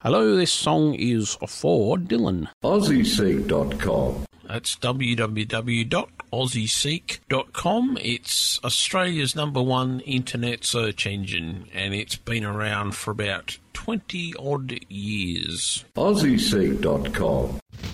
Hello, this song is for Dylan. AussieSeek.com. That's www.aussieseek.com. It's Australia's #1 internet search engine, and it's been around for about 20-odd years. AussieSeek.com.